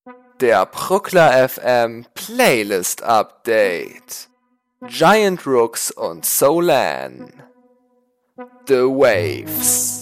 Der Pruckler FM Playlist Update. Giant Rooks und Solan. The Waves.